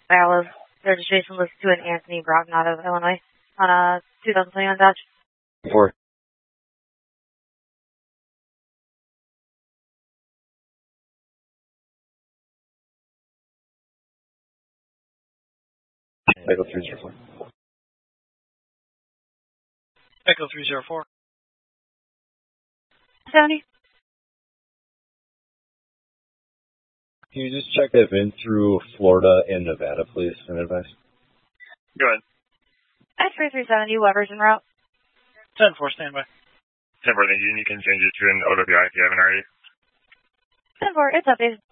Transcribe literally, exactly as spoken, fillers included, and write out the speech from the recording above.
Alice, registration listed to an Anthony Broughton out of Illinois on a two thousand twenty-one Dodge. Four. Echo three zero four. Echo three zero four. seventy. Can you just check that VIN through Florida and Nevada, please, and advice? Go ahead. X three three seventy, Weber's en route. ten four, standby. ten four, thank you. You can change it to an O W I if you haven't already. ten four, it's updated.